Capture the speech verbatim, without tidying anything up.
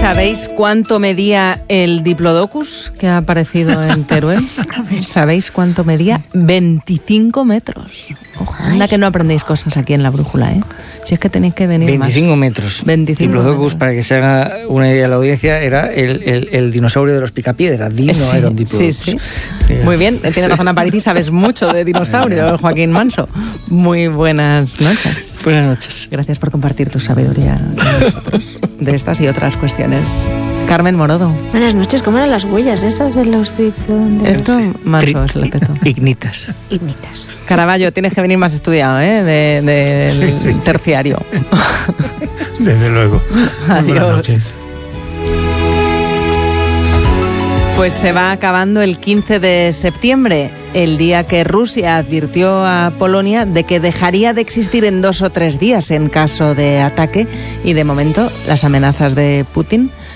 ¿Sabéis cuánto medía el Diplodocus que ha aparecido en Teruel? ¿Sabéis cuánto medía? veinticinco metros. Ojo, anda que no aprendéis cosas aquí en La Brújula, ¿eh? Si es que tenéis que venir veinticinco más. metros. veinticinco Diplodocus, metros. para que se haga una idea de la audiencia, era el, el, el dinosaurio de los picapiedras. Dino Sí, era un Diplodocus. sí, sí. Muy bien, tienes Sí. razón, Aparici, sabes mucho de dinosaurios, Joaquín Manso. Muy buenas noches. Buenas noches. Gracias por compartir tu sabiduría con nosotros de estas y otras cuestiones. Carmen Morodo. Buenas noches, ¿cómo eran las huellas esas de los diplomas? Esto Manso Tri- es lo petó. Ignitas. Ignitas. Caraballo, tienes que venir más estudiado, ¿eh? De, de- Sí, del sí, sí. terciario. Desde luego. Muy buenas Adiós. noches. Pues se va acabando el quince de septiembre, el día que Rusia advirtió a Polonia de que dejaría de existir en dos o tres días en caso de ataque, y de momento las amenazas de Putin